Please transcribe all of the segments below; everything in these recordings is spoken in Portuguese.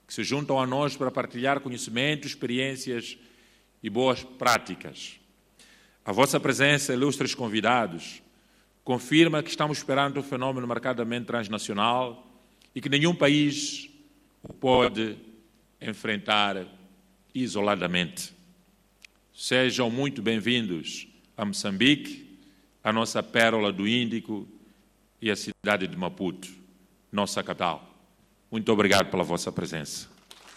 que se juntam a nós para partilhar conhecimentos, experiências e boas práticas. A vossa presença, ilustres convidados, confirma que estamos perante um fenómeno marcadamente transnacional e que nenhum país o pode enfrentar isoladamente. Sejam muito bem-vindos a Moçambique, a nossa pérola do Índico e a cidade de Maputo, nossa capital. Muito obrigado pela vossa presença.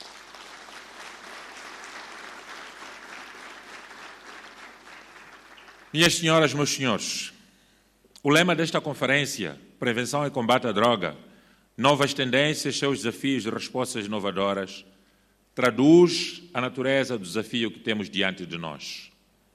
Minhas senhoras, meus senhores, o lema desta conferência, Prevenção e Combate à Droga, Novas Tendências, Seus Desafios e Respostas Inovadoras, traduz a natureza do desafio que temos diante de nós.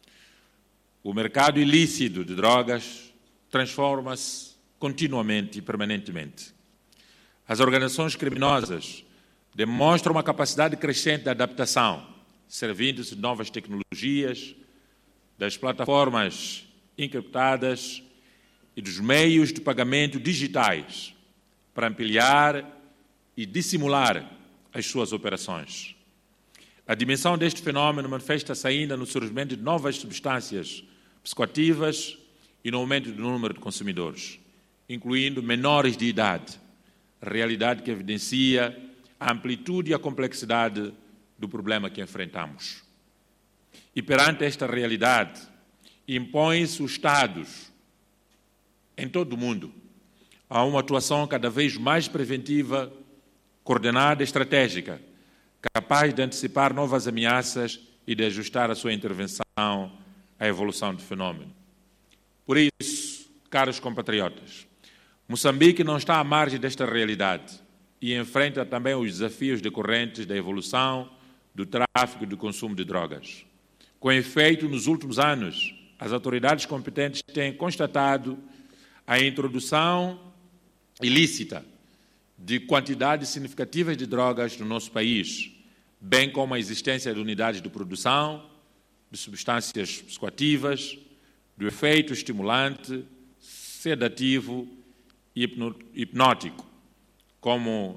O mercado ilícito de drogas transforma-se continuamente e permanentemente. As organizações criminosas demonstram uma capacidade crescente de adaptação, servindo-se de novas tecnologias, das plataformas encriptadas e dos meios de pagamento digitais para ampliar e dissimular as suas operações. A dimensão deste fenómeno manifesta-se ainda no surgimento de novas substâncias psicoativas e no aumento do número de consumidores, incluindo menores de idade, realidade que evidencia a amplitude e a complexidade do problema que enfrentamos. E perante esta realidade, impõe-se os Estados, em todo o mundo, a uma atuação cada vez mais preventiva, coordenada e estratégica, capaz de antecipar novas ameaças e de ajustar a sua intervenção à evolução do fenómeno. Por isso, caros compatriotas, Moçambique não está à margem desta realidade e enfrenta também os desafios decorrentes da evolução do tráfico e do consumo de drogas. Com efeito, nos últimos anos, as autoridades competentes têm constatado a introdução ilícita de quantidades significativas de drogas no nosso país, bem como a existência de unidades de produção de substâncias psicoativas, do efeito estimulante, sedativo e hipnótico, como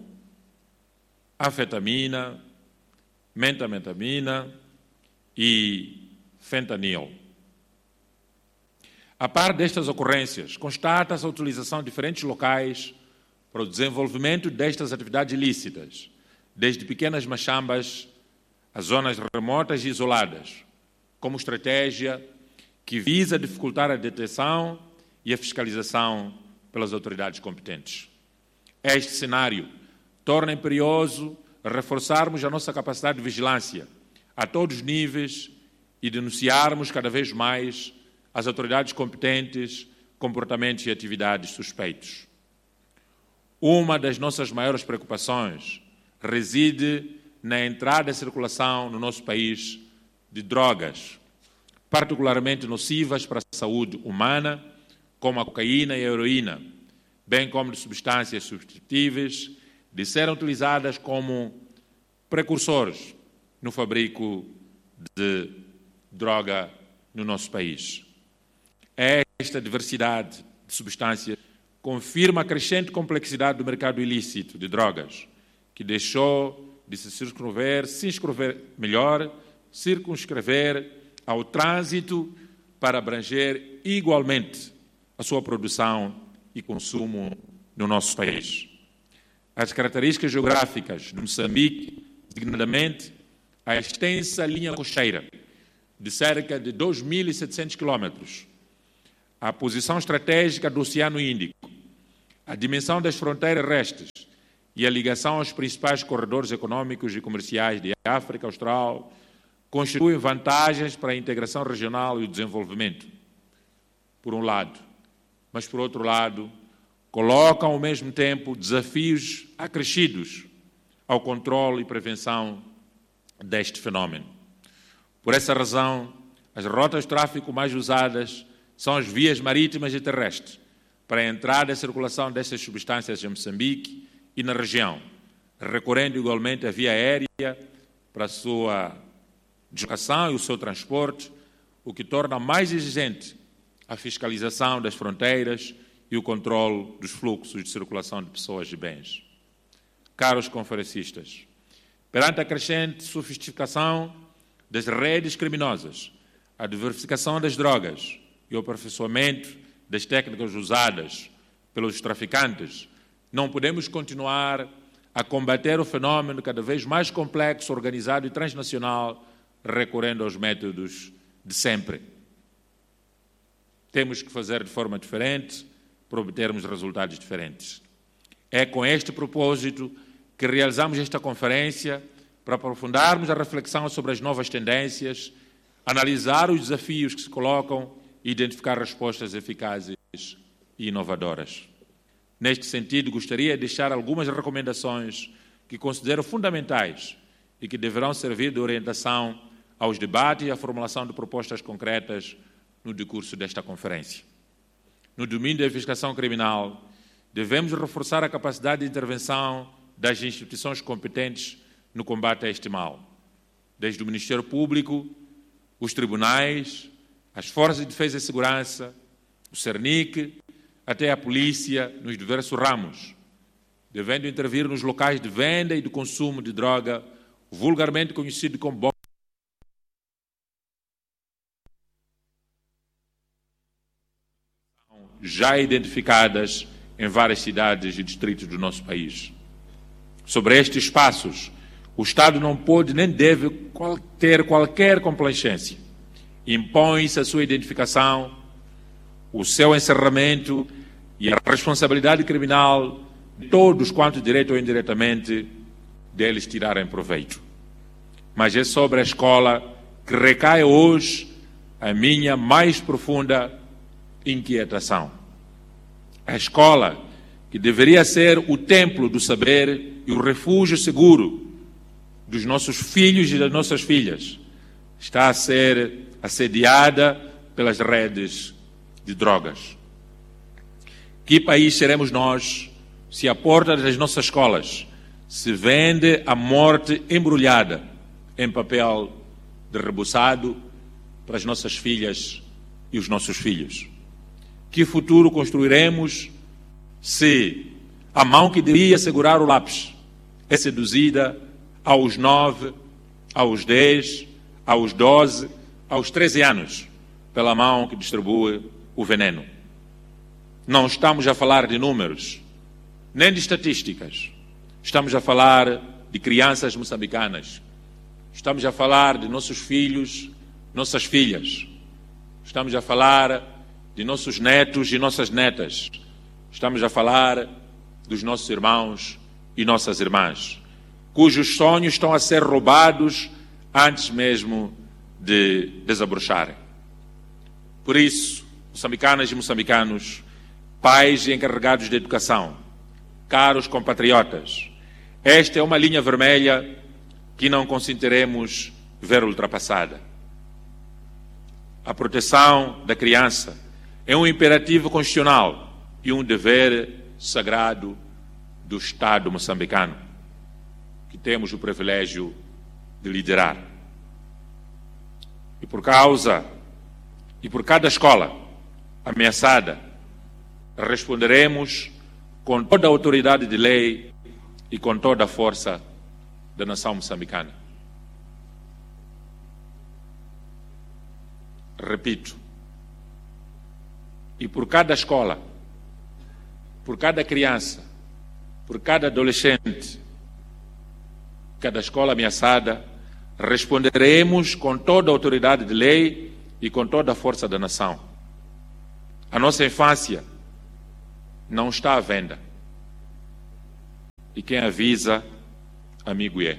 anfetamina, metanfetamina e fentanil. A par destas ocorrências, constata-se a utilização de diferentes locais para o desenvolvimento destas atividades ilícitas, desde pequenas machambas a zonas remotas e isoladas, como estratégia que visa dificultar a detecção e a fiscalização pelas autoridades competentes. Este cenário torna imperioso reforçarmos a nossa capacidade de vigilância a todos os níveis e denunciarmos cada vez mais às autoridades competentes comportamentos e atividades suspeitos. Uma das nossas maiores preocupações reside na entrada e circulação no nosso país de drogas, particularmente nocivas para a saúde humana, como a cocaína e a heroína, bem como de substâncias suscetíveis de serem utilizadas como precursores no fabrico de droga no nosso país. Esta diversidade de substâncias confirma a crescente complexidade do mercado ilícito de drogas, que deixou de se circunscrever ao trânsito para abranger igualmente a sua produção e consumo no nosso país. As características geográficas de Moçambique, designadamente a extensa linha costeira de cerca de 2.700 quilómetros, a posição estratégica do Oceano Índico, a dimensão das fronteiras terrestres e a ligação aos principais corredores econômicos e comerciais de África Austral constituem vantagens para a integração regional e o desenvolvimento, por um lado, mas, por outro lado, colocam ao mesmo tempo desafios acrescidos ao controle e prevenção deste fenómeno. Por essa razão, as rotas de tráfico mais usadas são as vias marítimas e terrestres para a entrada e circulação dessas substâncias em Moçambique e na região, recorrendo igualmente à via aérea para a sua deslocação e o seu transporte, o que torna mais exigente a fiscalização das fronteiras e o controle dos fluxos de circulação de pessoas e bens. Caros conferencistas, Perante a crescente sofisticação das redes criminosas, a diversificação das drogas e o aperfeiçoamento das técnicas usadas pelos traficantes, não podemos continuar a combater o fenômeno cada vez mais complexo, organizado e transnacional, recorrendo aos métodos de sempre. Temos que fazer de forma diferente para obtermos resultados diferentes. É com este propósito que realizamos esta conferência para aprofundarmos a reflexão sobre as novas tendências, analisar os desafios que se colocam e identificar respostas eficazes e inovadoras. Neste sentido, gostaria de deixar algumas recomendações que considero fundamentais e que deverão servir de orientação aos debates e à formulação de propostas concretas no decurso desta conferência. No domínio da investigação criminal, devemos reforçar a capacidade de intervenção das instituições competentes no combate a este mal, desde o Ministério Público, os tribunais, as Forças de Defesa e Segurança, o CERNIC, até a polícia nos diversos ramos, devendo intervir nos locais de venda e de consumo de droga, vulgarmente conhecido como box, já identificadas em várias cidades e distritos do nosso país. Sobre estes espaços, o Estado não pode nem deve ter qualquer complacência. Impõe-se a sua identificação, o seu encerramento e a responsabilidade criminal de todos quanto direto ou indiretamente deles tirarem proveito. Mas é sobre a escola que recai hoje a minha mais profunda inquietação. A escola, que deveria ser o templo do saber e o refúgio seguro dos nossos filhos e das nossas filhas, está a ser assediada pelas redes de drogas. Que país seremos nós se à porta das nossas escolas se vende a morte embrulhada em papel de rebuçado para as nossas filhas e os nossos filhos? Que futuro construiremos se a mão que deveria segurar o lápis é seduzida aos 9, aos 10, aos 12, aos 13 anos pela mão que distribui o veneno? Não estamos a falar de números, nem de estatísticas. Estamos a falar de crianças moçambicanas. Estamos a falar de nossos filhos, nossas filhas. Estamos a falar de nossos netos e nossas netas. Estamos a falar dos nossos irmãos e nossas irmãs, cujos sonhos estão a ser roubados antes mesmo de desabrocharem. Por isso, moçambicanas e moçambicanos, pais e encarregados de educação, caros compatriotas, esta é uma linha vermelha que não consentiremos ver ultrapassada. A proteção da criança é um imperativo constitucional e um dever sagrado do Estado moçambicano, que temos o privilégio de liderar. E por cada escola ameaçada, responderemos com toda a autoridade de lei e com toda a força da nação moçambicana. Repito, e por cada escola, por cada criança, por cada adolescente, cada escola ameaçada, responderemos com toda a autoridade de lei e com toda a força da nação. A nossa infância não está à venda. E quem avisa, amigo é.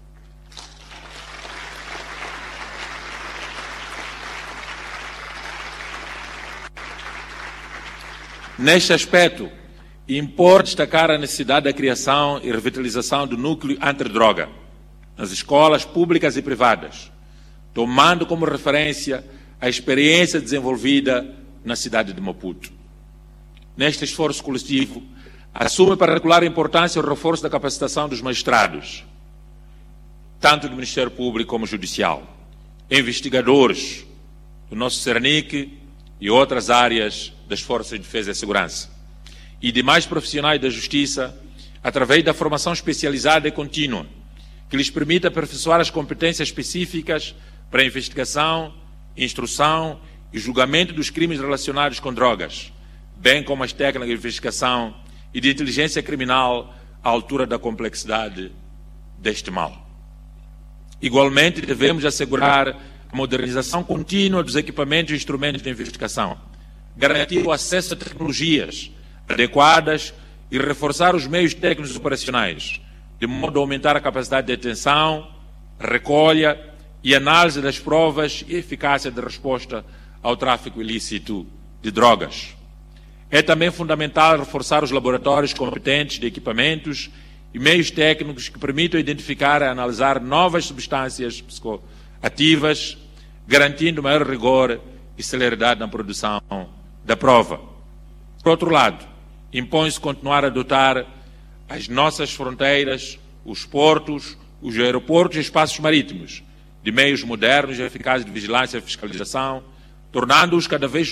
Neste aspecto, importa destacar a necessidade da criação e revitalização do núcleo antidroga nas escolas públicas e privadas, tomando como referência a experiência desenvolvida na cidade de Maputo. Neste esforço coletivo, assume particular importância o reforço da capacitação dos magistrados, tanto do Ministério Público como Judicial, investigadores do nosso CERNIC e outras áreas das Forças de Defesa e Segurança, e demais profissionais da Justiça, através da formação especializada e contínua, que lhes permita aperfeiçoar as competências específicas para a investigação, instrução e julgamento dos crimes relacionados com drogas, bem como as técnicas de investigação e de inteligência criminal à altura da complexidade deste mal. Igualmente, devemos assegurar a modernização contínua dos equipamentos e instrumentos de investigação, garantir o acesso a tecnologias adequadas e reforçar os meios técnicos operacionais, de modo a aumentar a capacidade de detenção, recolha e análise das provas e eficácia de resposta ao tráfico ilícito de drogas. É também fundamental reforçar os laboratórios competentes de equipamentos e meios técnicos que permitam identificar e analisar novas substâncias psicoativas, garantindo maior rigor e celeridade na produção da prova. Por outro lado, impõe-se continuar a dotar as nossas fronteiras, os portos, os aeroportos e espaços marítimos de meios modernos e eficazes de vigilância e fiscalização, tornando-os cada vez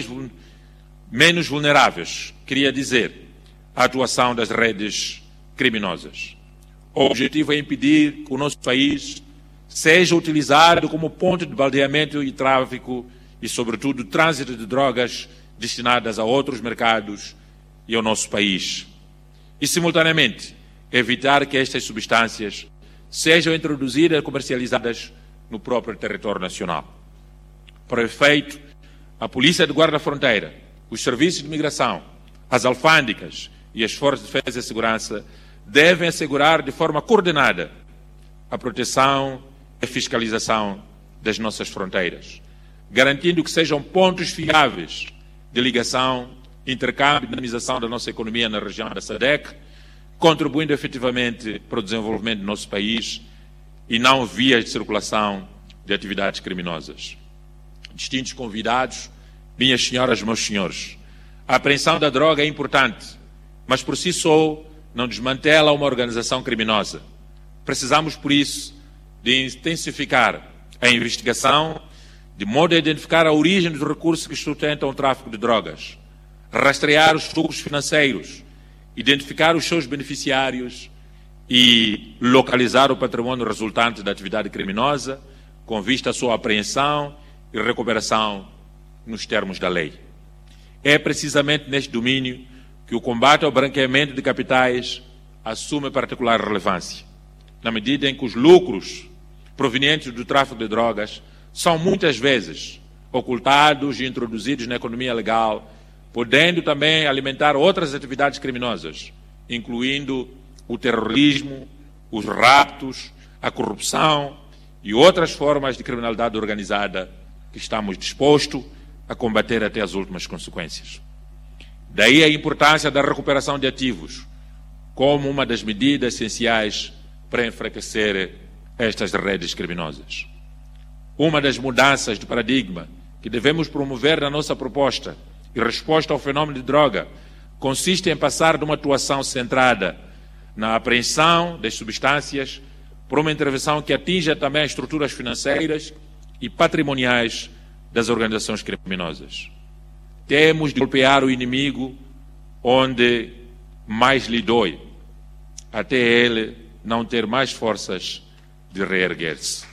menos vulneráveis, queria dizer, à atuação das redes criminosas. O objetivo é impedir que o nosso país seja utilizado como ponto de baldeamento e tráfico e, sobretudo, trânsito de drogas destinadas a outros mercados e ao nosso país. E, simultaneamente, evitar que estas substâncias sejam introduzidas e comercializadas no próprio território nacional. Para efeito, a Polícia de Guarda-Fronteira, os serviços de migração, as alfândegas e as forças de defesa e segurança devem assegurar de forma coordenada a proteção e a fiscalização das nossas fronteiras, garantindo que sejam pontos fiáveis de ligação, intercâmbio e dinamização da nossa economia na região da SADC, contribuindo efetivamente para o desenvolvimento do nosso país e não vias de circulação de atividades criminosas. Distintos convidados, minhas senhoras, meus senhores, a apreensão da droga é importante, mas por si só não desmantela uma organização criminosa. Precisamos, por isso, de intensificar a investigação, de modo a identificar a origem dos recursos que sustentam o tráfico de drogas, rastrear os fluxos financeiros, identificar os seus beneficiários e localizar o patrimônio resultante da atividade criminosa, com vista à sua apreensão e recuperação nos termos da lei. É precisamente neste domínio que o combate ao branqueamento de capitais assume particular relevância, na medida em que os lucros provenientes do tráfico de drogas são muitas vezes ocultados e introduzidos na economia legal, podendo também alimentar outras atividades criminosas, incluindo o terrorismo, os raptos, a corrupção e outras formas de criminalidade organizada que estamos dispostos a combater até as últimas consequências. Daí a importância da recuperação de ativos como uma das medidas essenciais para enfraquecer estas redes criminosas. Uma das mudanças de paradigma que devemos promover na nossa proposta e resposta ao fenômeno de droga consiste em passar de uma atuação centrada na apreensão das substâncias por uma intervenção que atinja também as estruturas financeiras e patrimoniais das organizações criminosas. Temos de golpear o inimigo onde mais lhe dói, até ele não ter mais forças de reerguer-se.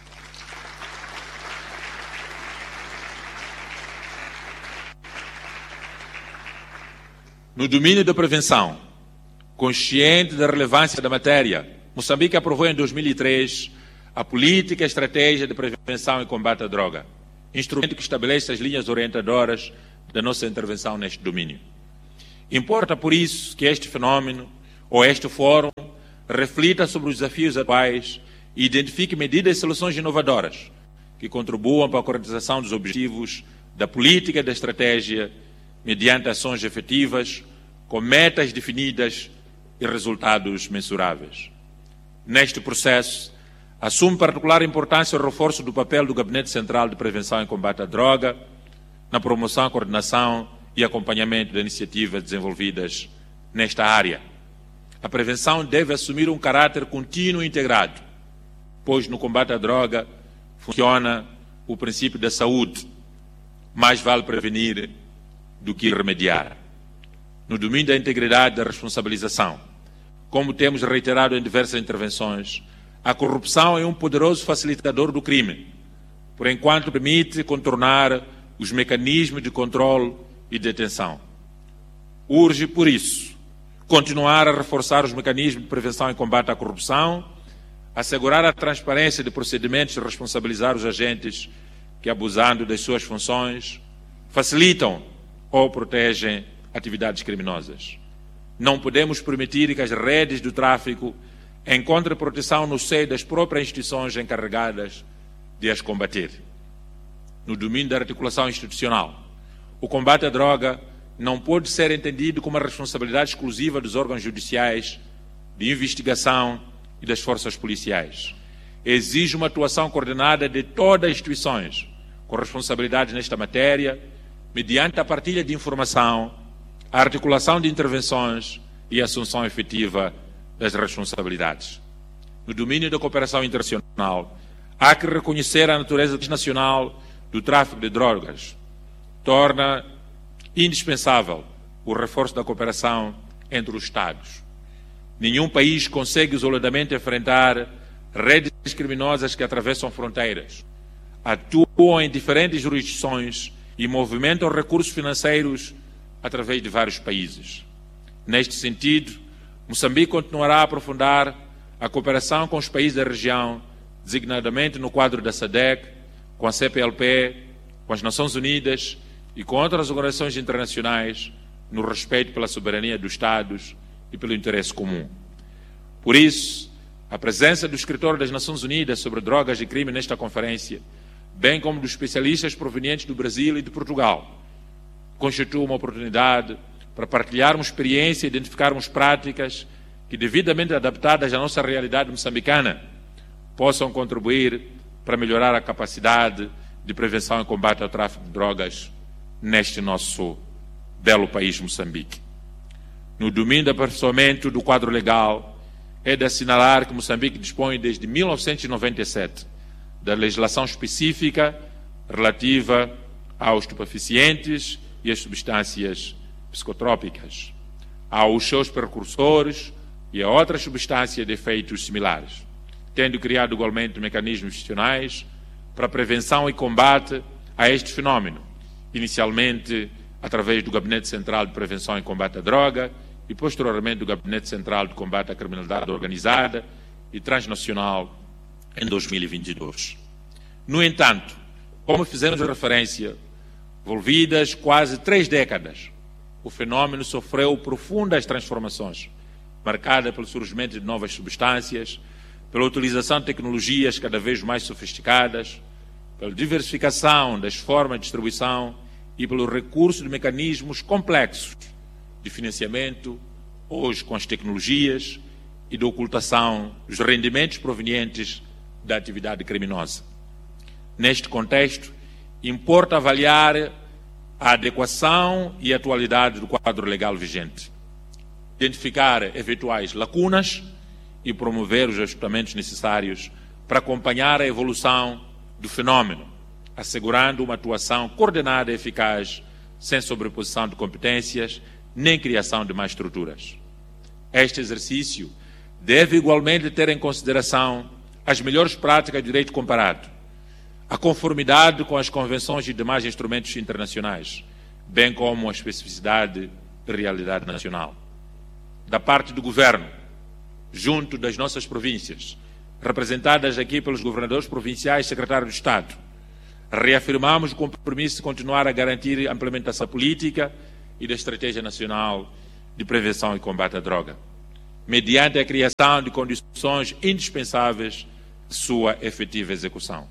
No domínio da prevenção, consciente da relevância da matéria, Moçambique aprovou em 2003 a Política e Estratégia de Prevenção e Combate à Droga, instrumento que estabelece as linhas orientadoras da nossa intervenção neste domínio. Importa, por isso, que este fenômeno, ou este fórum, reflita sobre os desafios atuais e identifique medidas e soluções inovadoras que contribuam para a concretização dos objetivos da política e da estratégia mediante ações efetivas, com metas definidas e resultados mensuráveis. Neste processo, assume particular importância o reforço do papel do Gabinete Central de Prevenção e Combate à Droga na promoção, coordenação e acompanhamento de iniciativas desenvolvidas nesta área. A prevenção deve assumir um caráter contínuo e integrado, pois no combate à droga funciona o princípio da saúde. Mais vale prevenir do que remediar. No domínio da integridade e da responsabilização, como temos reiterado em diversas intervenções, a corrupção é um poderoso facilitador do crime, por enquanto permite contornar os mecanismos de controle e detenção. Urge, por isso, continuar a reforçar os mecanismos de prevenção e combate à corrupção, assegurar a transparência de procedimentos e responsabilizar os agentes que, abusando das suas funções, facilitam ou protegem atividades criminosas. Não podemos permitir que as redes do tráfico encontrem proteção no seio das próprias instituições encarregadas de as combater. No domínio da articulação institucional, o combate à droga não pode ser entendido como a responsabilidade exclusiva dos órgãos judiciais, de investigação e das forças policiais. Exige uma atuação coordenada de todas as instituições com responsabilidades nesta matéria, mediante a partilha de informação, a articulação de intervenções e a assunção efetiva das responsabilidades. No domínio da cooperação internacional, há que reconhecer a natureza nacional do tráfico de drogas. Torna indispensável o reforço da cooperação entre os Estados. Nenhum país consegue isoladamente enfrentar redes criminosas que atravessam fronteiras, atuam em diferentes jurisdições e movimentam recursos financeiros através de vários países. Neste sentido, Moçambique continuará a aprofundar a cooperação com os países da região, designadamente no quadro da SADC, com a CPLP, com as Nações Unidas e com outras organizações internacionais, no respeito pela soberania dos Estados e pelo interesse comum. Por isso, a presença do escritório das Nações Unidas sobre drogas e crime nesta conferência, bem como dos especialistas provenientes do Brasil e de Portugal, constitui uma oportunidade para partilharmos experiência e identificarmos práticas que, devidamente adaptadas à nossa realidade moçambicana, possam contribuir para melhorar a capacidade de prevenção e combate ao tráfico de drogas neste nosso belo país Moçambique. No domínio do aperfeiçoamento do quadro legal, é de assinalar que Moçambique dispõe desde 1997 da legislação específica relativa aos estupefacientes e às substâncias psicotrópicas, aos seus precursores e a outras substâncias de efeitos similares, tendo criado igualmente mecanismos institucionais para prevenção e combate a este fenómeno, inicialmente através do Gabinete Central de Prevenção e Combate à Droga e posteriormente do Gabinete Central de Combate à Criminalidade Organizada e Transnacional em 2022. No entanto, como fizemos referência, envolvidas quase 3 décadas, o fenómeno sofreu profundas transformações, marcada pelo surgimento de novas substâncias, pela utilização de tecnologias cada vez mais sofisticadas, pela diversificação das formas de distribuição e pelo recurso de mecanismos complexos de financiamento, hoje com as tecnologias e de ocultação dos rendimentos provenientes da atividade criminosa. Neste contexto, importa avaliar a adequação e a atualidade do quadro legal vigente, identificar eventuais lacunas e promover os ajustamentos necessários para acompanhar a evolução do fenómeno, assegurando uma atuação coordenada e eficaz, sem sobreposição de competências nem criação de mais estruturas. Este exercício deve igualmente ter em consideração as melhores práticas de direito comparado, a conformidade com as convenções e demais instrumentos internacionais, bem como a especificidade da realidade nacional. Da parte do Governo, junto das nossas províncias, representadas aqui pelos governadores provinciais e secretários de Estado, reafirmamos o compromisso de continuar a garantir a implementação política e da Estratégia Nacional de Prevenção e Combate à Droga, mediante a criação de condições indispensáveis de sua efetiva execução.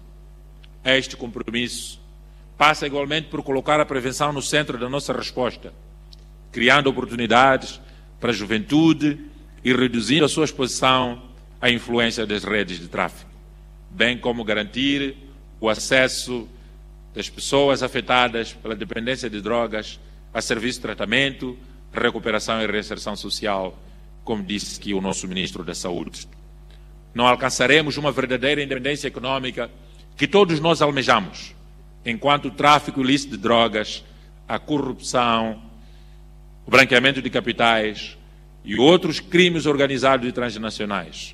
Este compromisso passa igualmente por colocar a prevenção no centro da nossa resposta, criando oportunidades para a juventude e reduzindo a sua exposição à influência das redes de tráfico, bem como garantir o acesso das pessoas afetadas pela dependência de drogas a serviço de tratamento, recuperação e reinserção social, como disse aqui o nosso Ministro da Saúde. Não alcançaremos uma verdadeira independência econômica que todos nós almejamos, enquanto o tráfico ilícito de drogas, a corrupção, o branqueamento de capitais e outros crimes organizados e transnacionais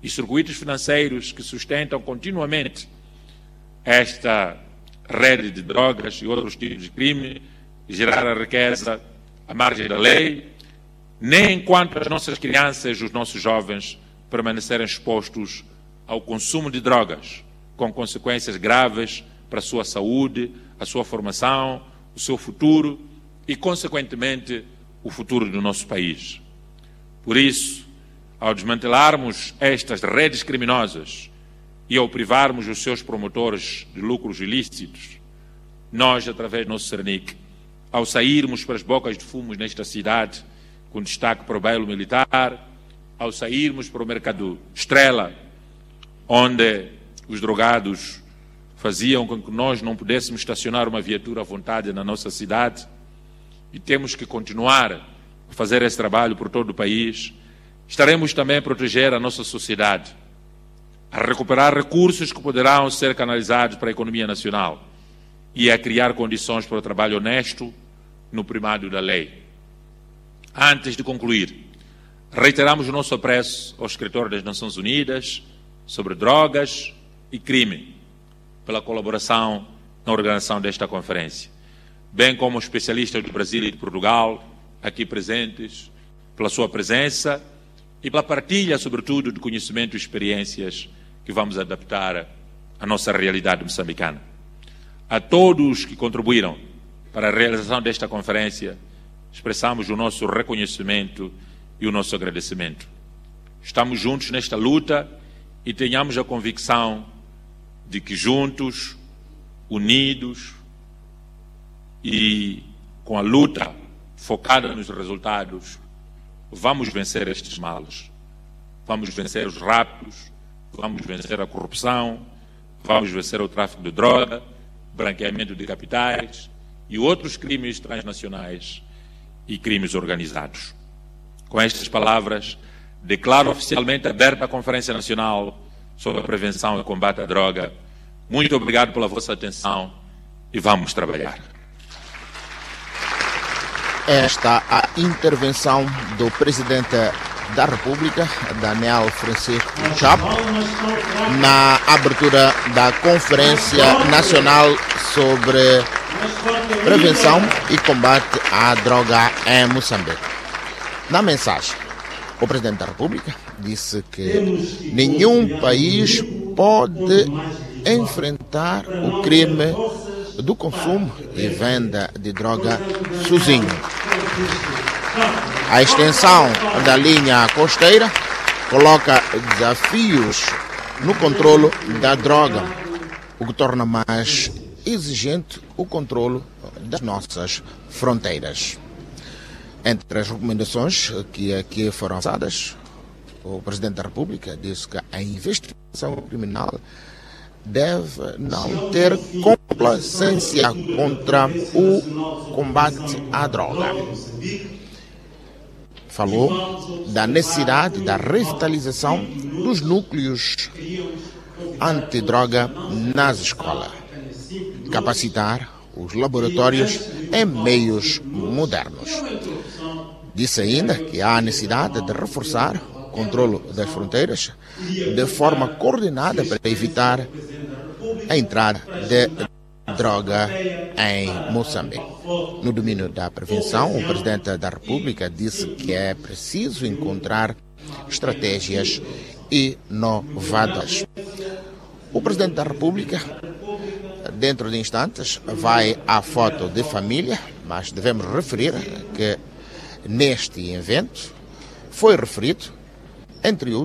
e circuitos financeiros que sustentam continuamente esta rede de drogas e outros tipos de crime, gerar a riqueza à margem da lei, nem enquanto as nossas crianças e os nossos jovens permanecerem expostos ao consumo de drogas, com consequências graves para a sua saúde, a sua formação, o seu futuro e, consequentemente, o futuro do nosso país. Por isso, ao desmantelarmos estas redes criminosas e ao privarmos os seus promotores de lucros ilícitos, nós, através do nosso Cernic, ao sairmos para as bocas de fumo nesta cidade, com destaque para o bairro militar, ao sairmos para o mercado Estrela, onde os drogados faziam com que nós não pudéssemos estacionar uma viatura à vontade na nossa cidade, e temos que continuar a fazer esse trabalho por todo o país, estaremos também a proteger a nossa sociedade, a recuperar recursos que poderão ser canalizados para a economia nacional e a criar condições para o trabalho honesto no primado da lei. Antes de concluir, reiteramos o nosso apreço ao escritor das Nações Unidas sobre drogas e crime, pela colaboração na organização desta conferência, bem como os especialistas do Brasil e de Portugal, aqui presentes, pela sua presença e pela partilha, sobretudo, de conhecimento e experiências que vamos adaptar à nossa realidade moçambicana. A todos que contribuíram para a realização desta conferência, expressamos o nosso reconhecimento e o nosso agradecimento. Estamos juntos nesta luta e tenhamos a convicção de que juntos, unidos e com a luta focada nos resultados, vamos vencer estes males. Vamos vencer os raptos, vamos vencer a corrupção, vamos vencer o tráfico de droga, branqueamento de capitais e outros crimes transnacionais e crimes organizados. Com estas palavras, declaro oficialmente aberta a Conferência Nacional sobre a Prevenção e Combate à Droga. Muito obrigado pela vossa atenção e vamos trabalhar. Esta a intervenção do Presidente da República, Daniel Francisco Chapo, na abertura da Conferência Nacional sobre Prevenção e Combate à Droga em Moçambique. Na mensagem, o Presidente da República disse que nenhum país pode enfrentar o crime do consumo e venda de droga sozinho. A extensão da linha costeira coloca desafios no controlo da droga, o que torna mais exigente o controlo das nossas fronteiras. Entre as recomendações que aqui foram lançadas, o Presidente da República disse que a investigação criminal deve não ter complacência contra o combate à droga. Falou da necessidade da revitalização dos núcleos antidroga nas escolas, capacitar os laboratórios em meios modernos. Disse ainda que há necessidade de reforçar o controle das fronteiras de forma coordenada para evitar a entrada de droga em Moçambique. No domínio da prevenção, o Presidente da República disse que é preciso encontrar estratégias inovadoras. O Presidente da República, dentro de instantes, vai à foto de família, mas devemos referir que neste evento foi referido, entre outros,